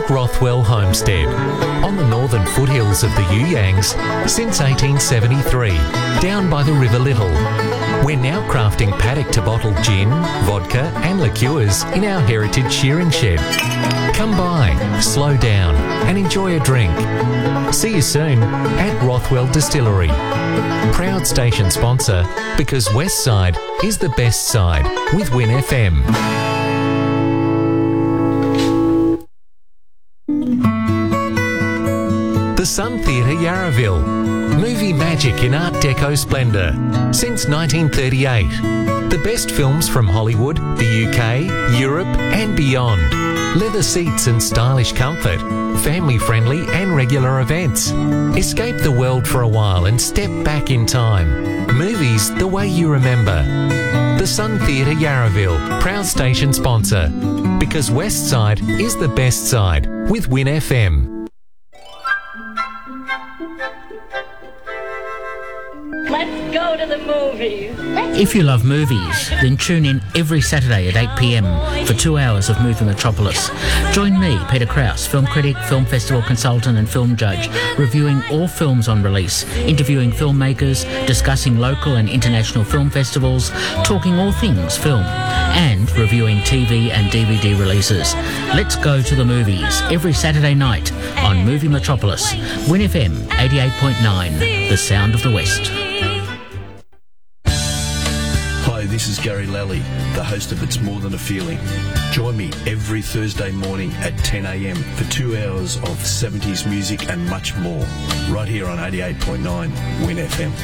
Mount Rothwell Homestead, on the northern foothills of the You-Yangs since 1873, down by the River Little. We're now crafting paddock-to-bottle gin, vodka and liqueurs in our heritage shearing shed. Come by, slow down and enjoy a drink. See you soon at Rothwell Distillery. Proud station sponsor, because West Side is the best side with Win FM. The Sun Theatre Yarraville. Movie magic in Art Deco splendour since 1938. The best films from Hollywood, the UK, Europe and beyond. Leather seats and stylish comfort. Family-friendly and regular events. Escape the world for a while and step back in time. Movies the way you remember. The Sun Theatre Yarraville, proud station sponsor. Because West Side is the best side with Win FM. Let's go to the movies. If you love movies, then tune in every Saturday at 8 p.m. for 2 hours of Movie Metropolis. Join me, Peter Krause, film critic, film festival consultant and film judge, reviewing all films on release, interviewing filmmakers, discussing local and international film festivals, talking all things film, and reviewing TV and DVD releases. Let's go to the movies every Saturday night on Movie Metropolis. Win FM 88.9, the sound of the West. Hi, this is Gary Lally, the host of It's More Than a Feeling. Join me every Thursday morning at 10 a.m. for 2 hours of 70s music and much more, right here on 88.9 Win FM.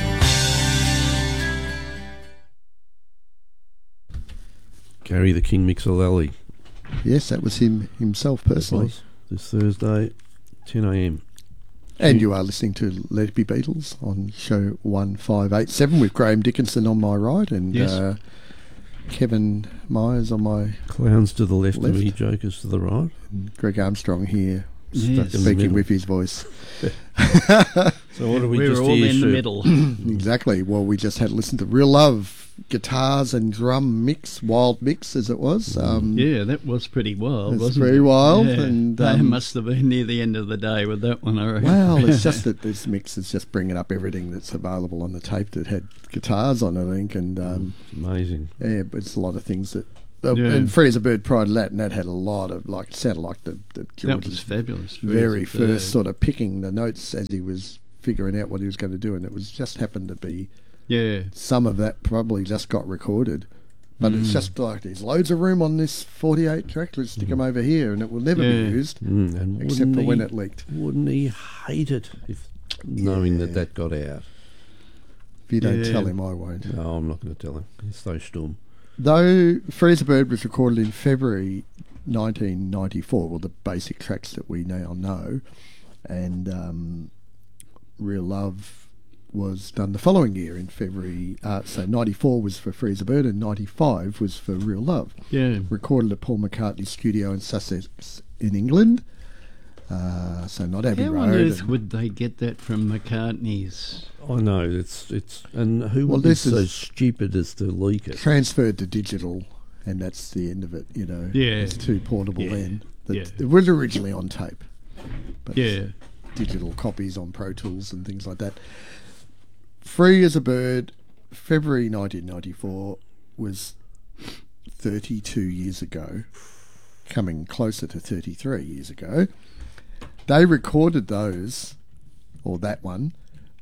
Gary the King Mixer Lally. Yes, that was himself personally. Was this Thursday, 10 a.m. And you are listening to Let It Be Beatles on show 1587 with Graham Dickinson on my right and Kevin Myers on my Clowns to the left of me, Jokers to the right. And Greg Armstrong here, Stuck in speaking with his voice. So what do we were just all hear, in the Sue? middle. Exactly. Well, we just had to listen to Real Love guitars and drum mix, wild mix as it was. Yeah, that was pretty wild, It's wasn't it? very wild. Yeah. And That must have been near the end of the day with that one, I reckon. well, it's just that this mix is just bringing up everything that's available on the tape that had guitars on it, I think, and It's amazing. yeah, but it's a lot of things that. Yeah. And Free as a Bird prior to that, and that had a lot of it sounded like the That George's was fabulous. very first sort of picking the notes as he was figuring out what he was going to do, and it was just happened to be Yeah. some of that probably just got recorded. But it's just like there's loads of room on this 48 track. Let's stick them over here, and it will never be used And except for wouldn't when he- it leaked. Wouldn't he hate it if knowing that got out? If you don't Yeah. tell him, I won't. No, I'm not going to tell him. He's so stum. Though Free as a Bird was recorded in February 1994, well, the basic tracks that we now know, and Real Love was done the following year in February. So 94 was for Free as a Bird and 95 was for Real Love. Yeah. Recorded at Paul McCartney's studio in Sussex in England. So not Abbey How Road. on earth and- would they get that from McCartney's? I know it's and who Well, would be this so is- stupid as to leak it? transferred to digital, and that's the end of it. You know, Yeah. it's too portable Yeah. then. Yeah. It was originally on tape, but Yeah. digital copies on Pro Tools and things like that. Free as a Bird, February 1994 was 32 years ago, coming closer to 33 years ago. They recorded those, or that one,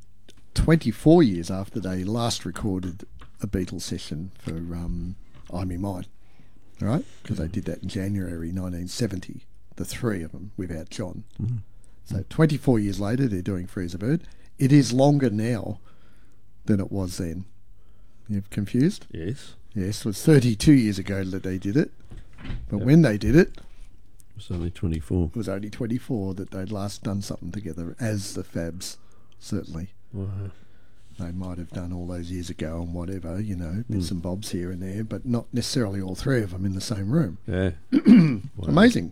24 years after they last recorded a Beatles session for I'm in Mine, all right? Because they did that in January 1970, the three of them, without John. So 24 years later, they're doing Free as a Bird. It is longer now than it was then. You're confused? Yes, Yes, it was 32 years ago that they did it. But when they did it, it's only 24. it was only 24 that they'd last done something together as the Fabs, certainly. Wow. They might have done all those years ago and whatever, you know, bits and bobs here and there, but not necessarily all three of them in the same room. Yeah. Amazing.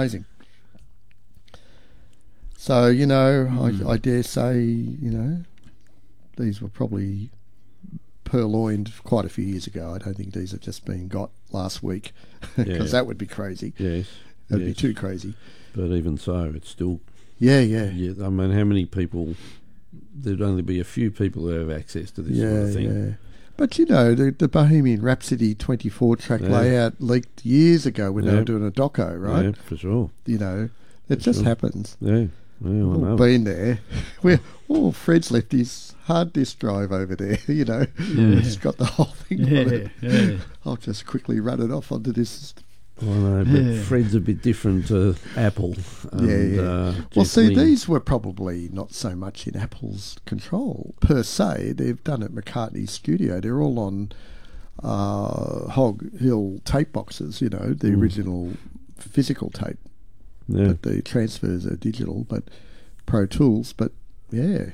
So, you know, I dare say, you know, these were probably purloined quite a few years ago. I don't think these have just been got last week, because Yeah. that would be crazy. Yes. That'd be Yes. too crazy. But even so, it's still. Yeah. Yeah, I mean, how many people? There'd only be a few people who have access to this sort of thing. Yeah. But you know, the Bohemian Rhapsody 24-track layout leaked years ago when they were doing a doco, right? Yeah, for sure. You know, it just happens. Yeah, I We've all know. been there. Fred's left his hard disk drive over there, you know. It's got the whole thing on it. Yeah. I'll just quickly run it off onto this. I know, but Fred's a bit different to Apple. And, Well, Jeff see, Lynne. these were probably not so much in Apple's control per se. They've done at McCartney's studio. They're all on Hog Hill tape boxes, you know, the original physical tape. Yeah. But the transfers are digital, but Pro Tools. But yeah,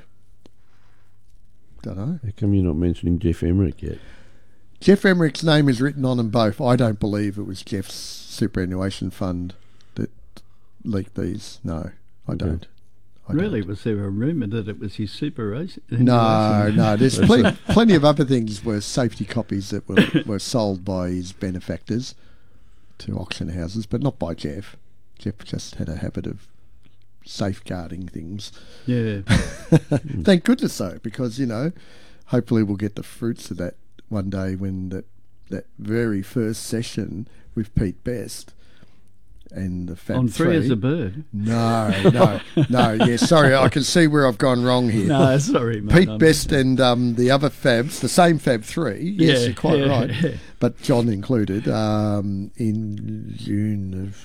don't know. How come you're not mentioning Jeff Emmerich yet? Jeff Emmerich's name is written on them both. I don't believe it was Jeff's superannuation fund that leaked these. No, I don't. Really? Was there a rumour that it was his superannuation? No. There's plenty of other things were safety copies that were sold by his benefactors to auction houses, but not by Jeff. Jeff just had a habit of safeguarding things. Yeah. Thank goodness so, because, you know, hopefully we'll get the fruits of that one day when that very first session with Pete Best and the Fab On Three. Free as a Bird. No. Yeah, sorry, I can see where I've gone wrong here. No, sorry, mate. Pete Best and the other Fabs, the same Fab Three. Yes, Yeah, you're quite yeah. right. But John included in June of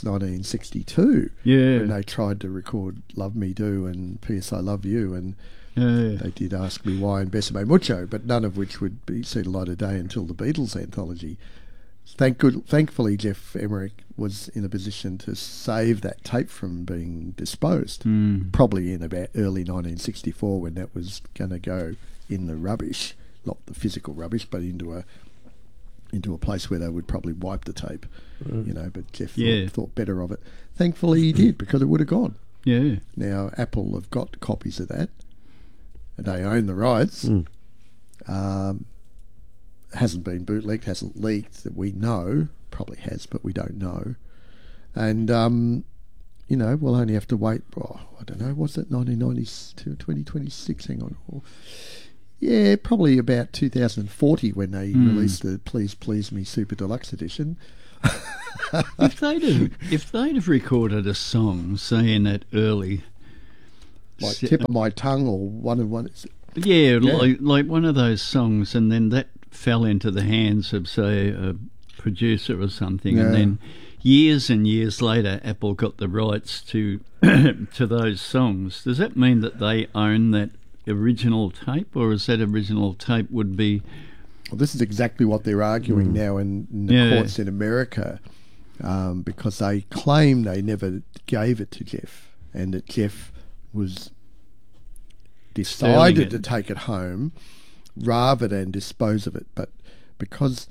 1962. Yeah. When they tried to record Love Me Do and P.S. I Love You, and Yeah. they did Ask Me Why and Besame Mucho, but none of which would see the light of day until the Beatles anthology. Thankfully, Jeff Emmerich was in a position to save that tape from being disposed, probably in about early 1964 when that was going to go in the rubbish, not the physical rubbish, but into a place where they would probably wipe the tape, you know. But Jeff thought better of it. Thankfully, he did, because it would have gone. Yeah. Now Apple have got copies of that, and they own the rights. Hasn't been bootlegged, hasn't leaked that we know. Probably has, but we don't know. And you know, we'll only have to wait. I don't know. What's it? 1992, 2026. Hang on. Yeah, probably about 2040 when they release the Please Please Me Super Deluxe Edition. If they'd have recorded a song saying that early, Like Tip of My Tongue or one. like one of those songs, and then that fell into the hands of, say, a producer or something, and then years and years later, Apple got the rights to to those songs. Does that mean that they own that original tape, or is that original tape would be? Well, this is exactly what they're arguing now in the courts in America, because they claim they never gave it to Jeff, and that Jeff was decided to take it home rather than dispose of it. But because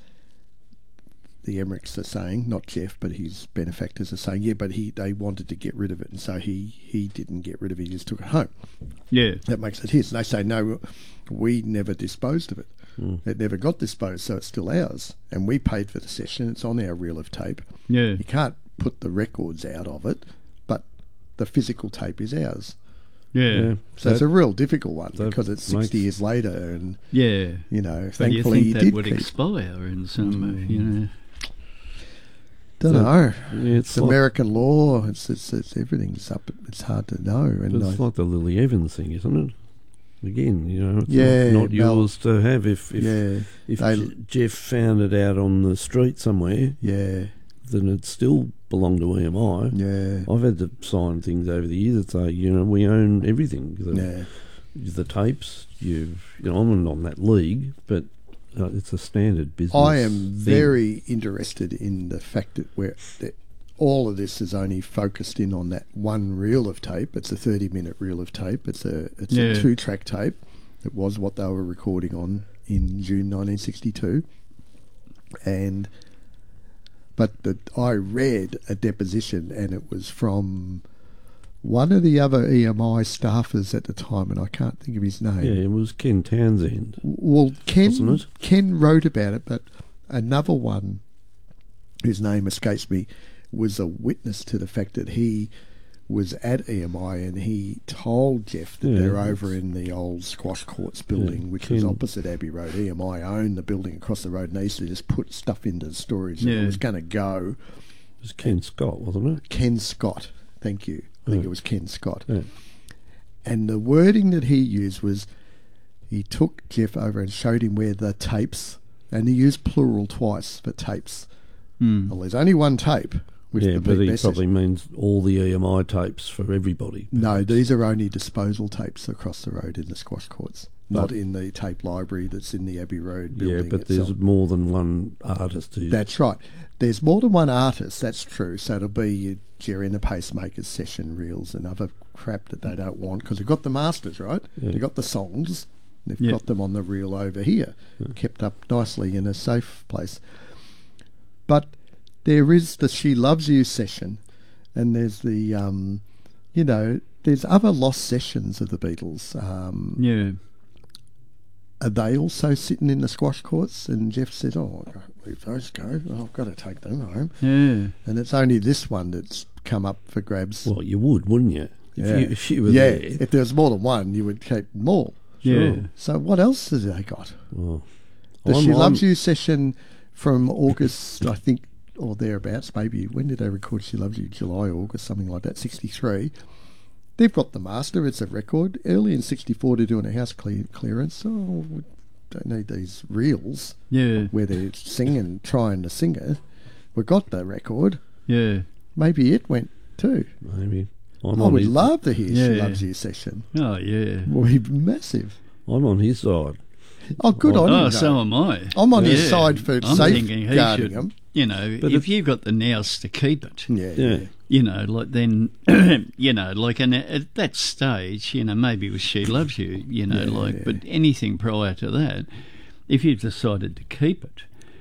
the Emmerichs are saying, not Jeff, but his benefactors are saying, but they wanted to get rid of it, and so he didn't get rid of it, he just took it home. Yeah. That makes it his. And they say, no, we never disposed of it. It never got disposed, so it's still ours. And we paid for the session, it's on our reel of tape. Yeah. You can't put the records out of it, but the physical tape is ours. Yeah. So it's a real difficult one because it's 60 makes- years later, and Yeah. you know, But you thankfully think he that did would keep. expire in some, you know? Don't know. Yeah, It's American law. It's everything's up. It's hard to know. And It's like the Lily Evans thing, isn't it? Again, you know, it's Yeah, not well, yours to have if they- Jeff found it out on the street somewhere, yeah, then it still belonged to EMI. yeah, I've had to sign things over the years that say, you know, we own everything. The tapes, I'm not on that league, but it's a standard business. I am thing. very interested in the fact that all of this is only focused in on that one reel of tape. It's a 30-minute reel of tape. It's a 2-track tape. It was what they were recording on in June 1962. But I read a deposition, and it was from one of the other EMI staffers at the time, and I can't think of his name. Yeah, it was Ken Townsend. Well, Wasn't it? Ken wrote about it, but another one whose name escapes me was a witness to the fact that he was at EMI and he told Jeff that they're over in the old squash courts building, which was opposite Abbey Road. EMI owned the building across the road and they used to just put stuff into storage that was going to go. It was Ken Scott, wasn't it? Ken Scott, thank you. I think it was Ken Scott. Yeah. And the wording that he used was, he took Jeff over and showed him where the tapes, and he used plural twice for tapes. Well, there's only one tape with the but he message. probably means all the EMI tapes for everybody. No, these are only disposal tapes across the road in the squash courts, not in the tape library that's in the Abbey Road building. Yeah, but itself. there's more than one artist. That's right. There's more than one artist, that's true. So it'll be your Jerry and the Pacemakers session reels and other crap that they don't want, because they've got the masters, right? Yeah. They've got the songs. They've got them on the reel over here, kept up nicely in a safe place. But there is the She Loves You session, and there's the, there's other lost sessions of the Beatles. Are they also sitting in the squash courts? And Jeff said, "Oh, I can't leave those go. I've got to take them home." Yeah. And it's only this one that's come up for grabs. Well, you would, wouldn't you? If you were there. If there was more than one, you would keep them all. Sure. Yeah. So what else have they got? Well, the She Loves You session from August, I think, or thereabouts, maybe. When did they record She Loves You? July, August, something like that, 63. They've got the master, it's a record. Early in 64 to doing a house clearance. Oh, we don't need these reels where they're singing, trying to sing it. We got the record. Yeah. Maybe it went too. Maybe. I would love to hear She Loves You session. Oh, yeah. We're massive. I'm on his side. Oh, good on you. Oh, so am I. I'm on his side for safeguarding him. But if you've got the nous to keep it, then, and at that stage, maybe it was She Loves You, but anything prior to that, if you've decided to keep it,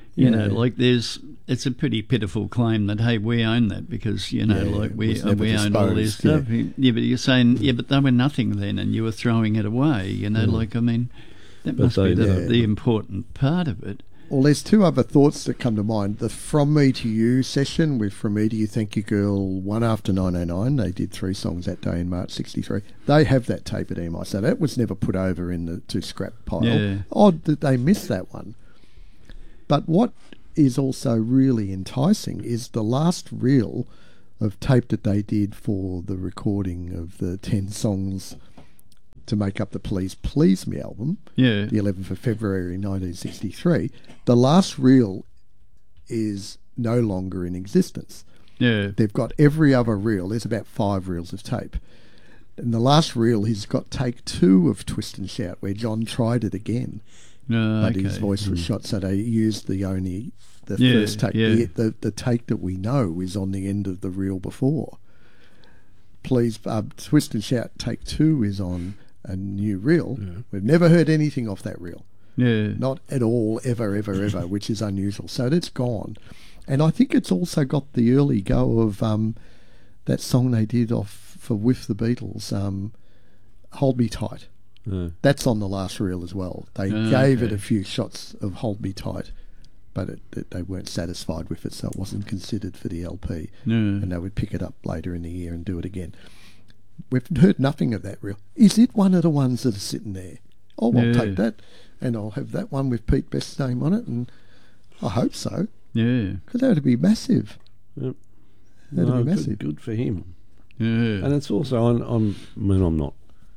it's a pretty pitiful claim that, hey, we own that because, we own all this stuff. Yeah, but you're saying, but they were nothing then and you were throwing it away, that must be the important part of it. Well, there's two other thoughts that come to mind. The From Me to You session with From Me to You, Thank You Girl, one after 909. They did 3 songs that day in March 63. They have that tape at EMI, so that was never put over in the to scrap pile. Yeah. Odd that they missed that one. But what is also really enticing is the last reel of tape that they did for the recording of the 10 songs to make up the Please Please Me album, the 11th of February 1963. The last reel is no longer in existence. Yeah. They've got every other reel. There's about 5 reels of tape. And the last reel, he's got take 2 of Twist and Shout, where John tried it again. But his voice was shot, so they used the first take. The take that we know is on the end of the reel before. Please, Twist and Shout take 2 is on a new reel. Yeah. We've never heard anything off that reel. Yeah. Not at all, ever, which is unusual. So it's gone. And I think it's also got the early go of that song they did with the Beatles, Hold Me Tight. Yeah. That's on the last reel as well. They gave it a few shots of Hold Me Tight, but they weren't satisfied with it, so it wasn't considered for the LP. Yeah. And they would pick it up later in the year and do it again. We've heard nothing of that reel. Is it one of the ones that are sitting there? Oh, I'll take that, and I'll have that one with Pete Best's name on it, and I hope so. Yeah. Because that would be massive. Yep. That would be massive. Good for him. Yeah. And it's also, I'm not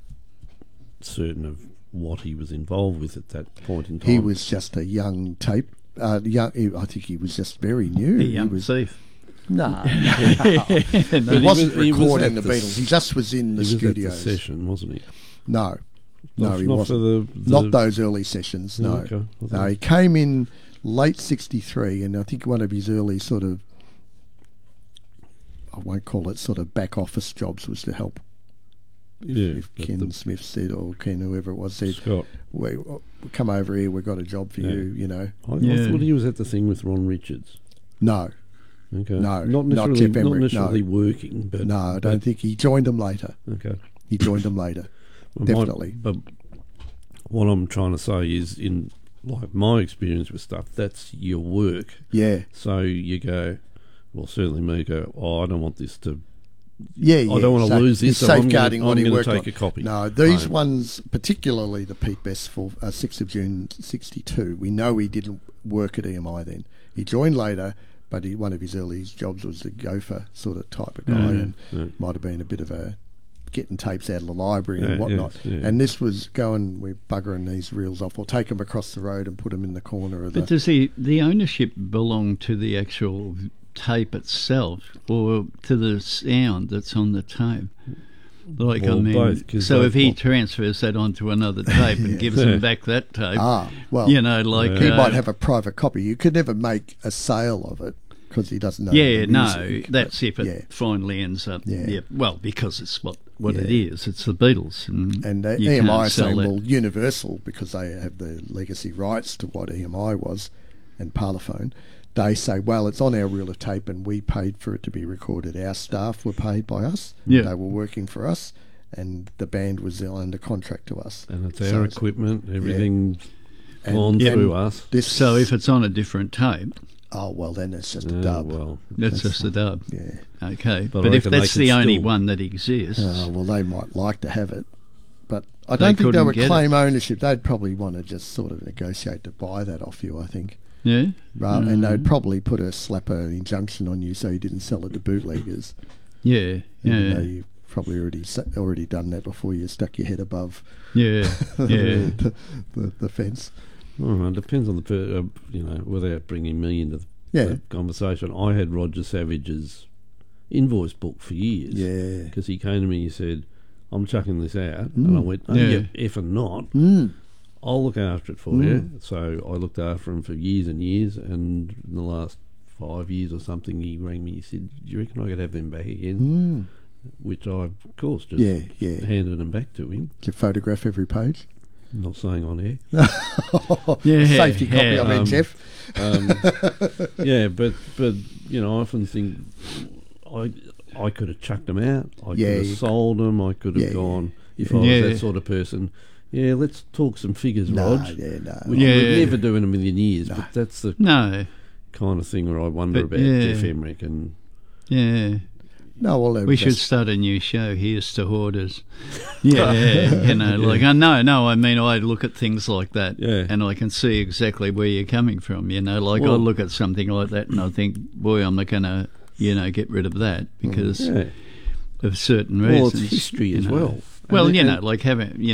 certain of what he was involved with at that point in time. He was just a young tape. I think he was just very new. A young thief. No. He wasn't recording the Beatles. He just was in the studios. He was at the session, wasn't he? No, he wasn't. Not those early sessions, no. Okay. No, he came in late 63, and I think one of his early sort of, I won't call it sort of back office jobs, was to help. If Ken Smith said, or Ken, whoever it was, said, Scott, we come over here, we've got a job for you, I thought he was at the thing with Ron Richards. No. Okay. No, not Jeff Emmerich. Not necessarily working, but no, I don't think he joined them later. Okay, he joined them later, definitely. But what I'm trying to say is, in like my experience with stuff, that's your work. Yeah. So you go, well, certainly me go, I don't want this to. Yeah, I don't want to lose this. He's So safeguarding what he I'm worked going on. to take a copy. No, these home. ones, particularly the Pete Best for 6th of June '62, we know he didn't work at EMI then. He joined later, but one of his early jobs was a gopher sort of type of guy, and might have been a bit of a getting tapes out of the library and whatnot. And this was going, we're buggering these reels off, or take them across the road and put them in the corner of But does the ownership belong to the actual tape itself or to the sound that's on the tape? Like, Well, I mean, both, so if he transfers that onto another tape and gives him back that tape, well, you know, like... he might have a private copy. You could never make a sale of it because he doesn't know the music, that's if it finally ends up... well, because it's what it is. It's the Beatles. And you EMI can't are sell saying, that. well, Universal, because they have the legacy rights to what EMI was and Parlophone, they say, well, it's on our reel of tape and we paid for it to be recorded. Our staff were paid by us. Yeah. They were working for us, and the band was under contract to us. And it's our equipment, everything's gone through us. So if it's on a different tape... Oh, well, then it's just a dub. Well, that's just a dub. Yeah. Okay. But But I if reckon that's they the can only still- one that exists... Well, they might like to have it, but I They don't think they couldn't would get claim ownership. They'd probably want to just sort of negotiate to buy that off you, I think. Yeah? And they'd probably put a injunction on you so you didn't sell it to bootleggers. Yeah, Even though you've probably already done that before you stuck your head above yeah. the fence. Oh, it depends on the without bringing me into the conversation. I had Roger Savage's invoice book for years. Yeah. Because he came to me and he said, I'm chucking this out. And I went, effing not. I'll look after it for you. So I looked after him for years and years, and in the last 5 years or something, he rang me. He said, "Do you reckon I could have them back again?" Which I, of course, just handed them back to him. Did you photograph every page? I'm not saying on air. Safety copy, I mean, Jeff. But I often think I could have chucked them out. I could have sold them. I could have gone, if I was that sort of person. Yeah, let's talk some figures, Rog. Which we'd never do in a million years, but that's the kind of thing where I wonder about Jeff Emmerich and... Yeah. No, well, we should start a new show. Here's to hoarders. I mean, I look at things like that, and I can see exactly where you're coming from. I look at something like that, and I think, boy, I'm not going to, get rid of that because of certain reasons. Well, it's history as well. Well, like having,